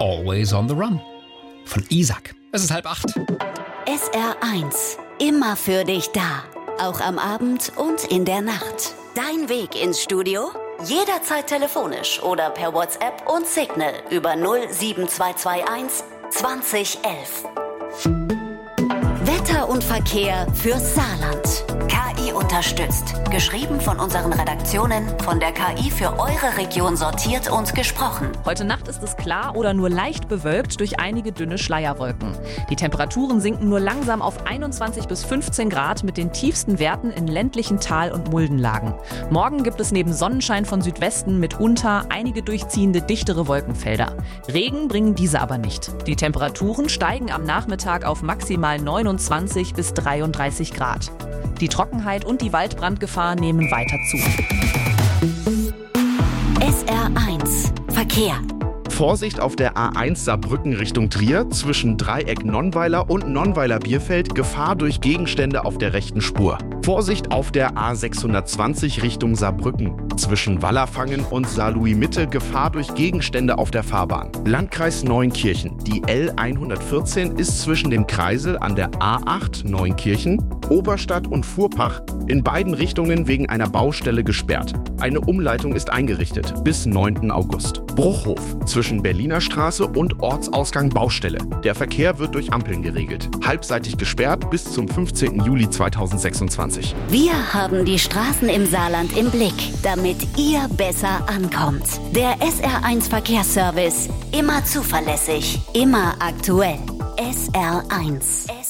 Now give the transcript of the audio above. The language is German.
Always on the Run von Isaac. Es ist 7:30. SR1, immer für dich da. Auch am Abend und in der Nacht. Dein Weg ins Studio? Jederzeit telefonisch oder per WhatsApp und Signal über 07221 2011. Wetter und Verkehr fürs Saarland. KI unterstützt. Geschrieben von unseren Redaktionen, von der KI für eure Region sortiert und gesprochen. Heute Nacht ist es klar oder nur leicht bewölkt durch einige dünne Schleierwolken. Die Temperaturen sinken nur langsam auf 21 bis 15 Grad mit den tiefsten Werten in ländlichen Tal- und Muldenlagen. Morgen gibt es neben Sonnenschein von Südwesten mitunter einige durchziehende dichtere Wolkenfelder. Regen bringen diese aber nicht. Die Temperaturen steigen am Nachmittag auf maximal 29 bis 33 Grad. Die Trockenheit und die Waldbrandgefahr nehmen weiter zu. SR1 Verkehr. Vorsicht auf der A1 Saarbrücken Richtung Trier, zwischen Dreieck Nonnweiler und Nonnweiler Bierfeld, Gefahr durch Gegenstände auf der rechten Spur. Vorsicht auf der A620 Richtung Saarbrücken, zwischen Wallerfangen und Saarlouis Mitte, Gefahr durch Gegenstände auf der Fahrbahn. Landkreis Neunkirchen, die L114 ist zwischen dem Kreisel an der A8 Neunkirchen, Oberstadt und Fuhrpach in beiden Richtungen wegen einer Baustelle gesperrt. Eine Umleitung ist eingerichtet bis 9. August. Bruchhof, zwischen Berliner Straße und Ortsausgang Baustelle. Der Verkehr wird durch Ampeln geregelt. Halbseitig gesperrt bis zum 15. Juli 2026. Wir haben die Straßen im Saarland im Blick, damit ihr besser ankommt. Der SR1 Verkehrsservice. Immer zuverlässig, immer aktuell. SR1.